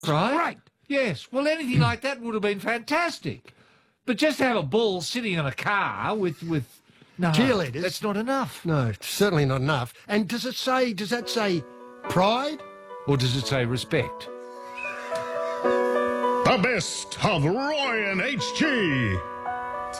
Right? Yes. Well, anything like that would have been fantastic. But just to have a ball sitting in a car with no, cheerleaders. That's not enough. No, certainly not enough. And does that say pride? Or does it say respect? The best of Roy and HG.